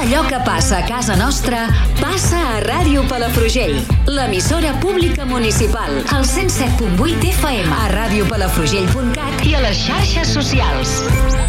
allò que passa a casa nostra passa a Ràdio Palafrugell, l'emissora pública municipal, al 107.8 FM, a radiopalafrugell.cat i a les xarxes socials.